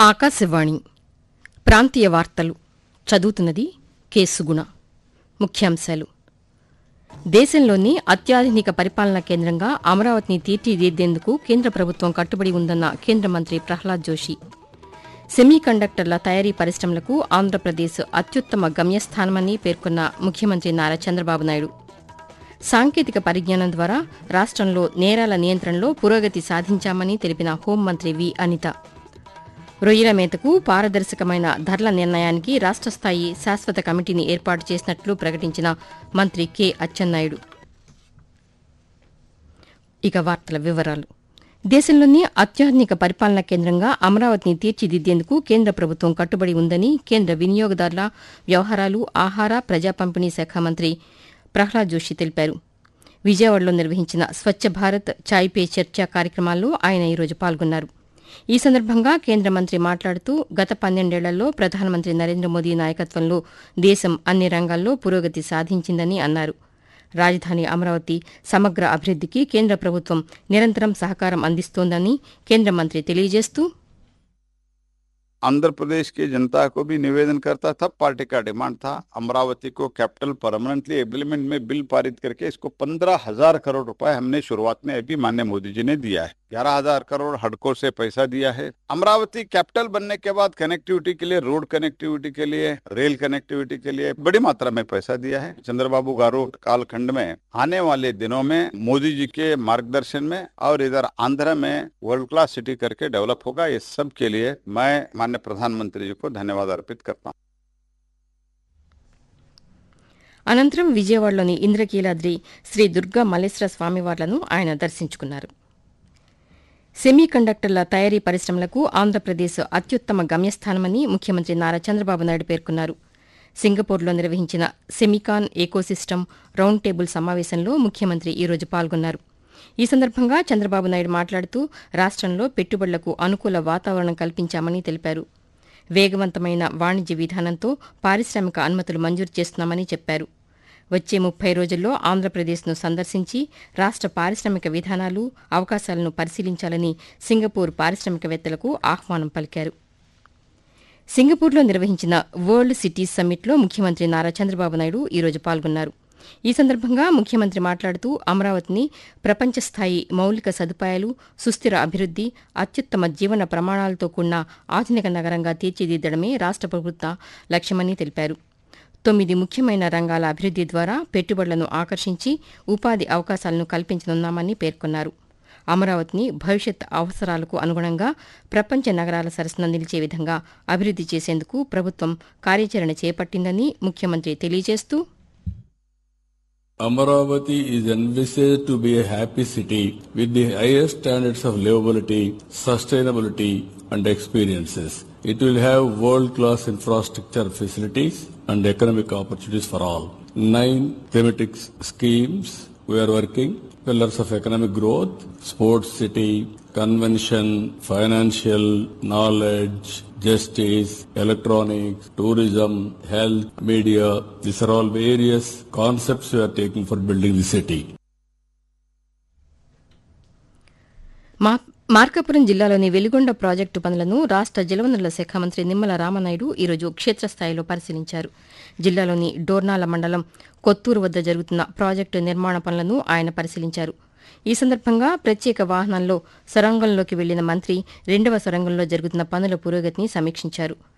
ఆకాశవాణి ప్రాంతీయ వార్తలు చదువుతున్నది కె సుగుణ. ముఖ్యాంశాలు: దేశంలోని అత్యాధునిక పరిపాలనా కేంద్రంగా అమరావతిని తీర్చిదిద్దేందుకు కేంద్ర ప్రభుత్వం కట్టుబడి ఉందన్న కేంద్ర మంత్రి ప్రహ్లాద్ జోషి. సెమీ కండక్టర్ల తయారీ పరిశ్రమలకు ఆంధ్రప్రదేశ్ అత్యుత్తమ గమ్యస్థానమని పేర్కొన్న ముఖ్యమంత్రి నారా చంద్రబాబు నాయుడు. సాంకేతిక పరిజ్ఞానం ద్వారా రాష్టంలో నేరాల నియంత్రణలో పురోగతి సాధించామని తెలిపిన హోంమంత్రి వి అనిత. రొయ్యల మేతకు పారదర్శకమైన ధరల నిర్ణయానికి రాష్ట స్థాయి శాశ్వత కమిటీని ఏర్పాటు చేసినట్లు ప్రకటించిన మంత్రి కె అచ్చెన్నాయుడు. ఇక వార్తల వివరాలు. దేశంలోని అత్యాధునిక పరిపాలనా కేంద్రంగా అమరావతిని తీర్చిదిద్దేందుకు కేంద్ర ప్రభుత్వం కట్టుబడి ఉందని కేంద్ర వినియోగదారుల వ్యవహారాలు, ఆహార, ప్రజా పంపిణీ శాఖ మంత్రి ప్రహ్లాద్ జోషి తెలిపారు. విజయవాడలో నిర్వహించిన స్వచ్ఛ భారత్ చాయ్ పే చర్చ కార్యక్రమాల్లో ఆయన ఈరోజు పాల్గొన్నారు. ఈ సందర్భంగా కేంద్ర మంత్రి మాట్లాడుతూ గత 12 ఏళ్లలో ప్రధానమంత్రి నరేంద్ర మోదీ నాయకత్వంలో దేశం అన్ని రంగాల్లో పురోగతి సాధించిందని అన్నారు. రాజధాని అమరావతి సమగ్ర అభివృద్దికి కేంద్ర ప్రభుత్వం నిరంతరం సహకారం అందిస్తోందని కేంద్ర మంత్రి తెలియజేస్తూ, आंध्र प्रदेश की जनता को भी निवेदन करता था, पार्टी का डिमांड था अमरावती को कैपिटल परमानेंटली एग्रीमेंट में बिल पारित करके इसको 15,000 करोड़ रुपए हमने शुरुआत में अभी माननीय मोदी जी ने दिया है। 11,000 करोड़ हडको से पैसा दिया है। अमरावती कैपिटल बनने के बाद कनेक्टिविटी के लिए, रोड कनेक्टिविटी के लिए, रेल कनेक्टिविटी के लिए बड़ी मात्रा में पैसा दिया है। चंद्रबाबू गारू कालखंड में आने वाले दिनों में मोदी जी के मार्गदर्शन में और इधर आंध्र में वर्ल्ड क्लास सिटी करके डेवलप होगा। ये सब के लिए मैं माननीय प्रधानमंत्री जी को धन्यवाद अर्पित करता हूँ। అనంతరం విజయవాడలోని ఇంద్రకీలాద్రి శ్రీ దుర్గా మల్లేశ్వర స్వామివార్లను ఆయన దర్శించుకున్నారు. సెమీ కండక్టర్ల తయారీ పరిశ్రమలకు ఆంధ్రప్రదేశ్ అత్యుత్తమ గమ్యస్థానమని ముఖ్యమంత్రి నారా చంద్రబాబు నాయుడు పేర్కొన్నారు. సింగపూర్లో నిర్వహించిన సెమికాన్ ఎకోసిస్టమ్ రౌండ్ టేబుల్ సమావేశంలో ముఖ్యమంత్రి ఈరోజు పాల్గొన్నారు. ఈ సందర్భంగా చంద్రబాబు నాయుడు మాట్లాడుతూ రాష్టంలో పెట్టుబడులకు అనుకూల వాతావరణం కల్పించామని తెలిపారు. వేగవంతమైన వాణిజ్య విధానంతో పారిశ్రామిక అనుమతులు మంజూరు చేస్తున్నామని చెప్పారు. వచ్చే 30 రోజుల్లో ఆంధ్రప్రదేశ్ను సందర్శించి రాష్ట పారిశ్రామిక విధానాలు, అవకాశాలను పరిశీలించాలని సింగపూర్ పారిశ్రామికవేత్తలకు ఆహ్వానం పలికారు. సింగపూర్లో నిర్వహించిన వరల్డ్ సిటీస్ సమ్మిట్లో ముఖ్యమంత్రి నారా చంద్రబాబు నాయుడు ఈరోజు పాల్గొన్నారు. ఈ సందర్భంగా ముఖ్యమంత్రి మాట్లాడుతూ అమరావతిని ప్రపంచ స్థాయి మౌలిక సదుపాయాలు, సుస్థిర అభివృద్ది, అత్యుత్తమ జీవన ప్రమాణాలతో కూడిన ఆధునిక నగరంగా తీర్చిదిద్దడమే రాష్ట ప్రభుత్వ లక్ష్యమని తెలిపారు. 9 ముఖ్యమైన రంగాల అభివృద్ది ద్వారా పెట్టుబడులను ఆకర్షించి ఉపాధి అవకాశాలను కల్పించనున్నామని పేర్కొన్నారు. అమరావతిని భవిష్యత్ అవసరాలకు అనుగుణంగా ప్రపంచ నగరాల సరసన నిలిచే విధంగా అభివృద్ది చేసేందుకు ప్రభుత్వం కార్యాచరణ చేపట్టిందని ముఖ్యమంత్రి తెలియజేస్తూ, Amaravati is envisaged to be a happy city with the highest standards of livability, sustainability and experiences. It will have world-class infrastructure facilities and economic opportunities for all. 9 thematic schemes we are working. Pillars of economic growth, sports city, convention, financial, knowledge, justice, electronics, tourism, health, media. These are all various concepts we are taking for building the city. Markapuram జిల్లాలోని Veligonda project పనులను రాష్ట జలవనరుల శాఖ మంత్రి నిమ్మల రామనాయుడు ఈరోజు క్షేత్రస్థాయిలో పరిశీలించారు. జిల్లాలోని డోర్నాల మండలం కొత్తూరు వద్ద జరుగుతున్న ప్రాజెక్టు నిర్మాణ పనులను ఆయన పరిశీలించారు. ఈ సందర్భంగా ప్రత్యేక వాహనంలో సొరంగంలోకి వెళ్లిన మంత్రి 2వ సొరంగంలో జరుగుతున్న పనుల పురోగతిని సమీక్షించారు.